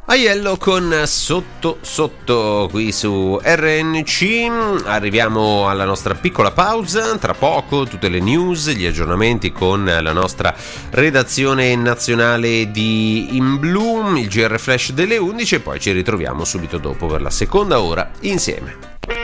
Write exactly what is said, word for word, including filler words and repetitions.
Aiello con Sotto Sotto qui su R N C. Arriviamo alla nostra piccola pausa, tra poco tutte le news, gli aggiornamenti con la nostra redazione nazionale di In Bloom, il G R Flash delle undici, e poi ci ritroviamo subito dopo per la seconda ora insieme.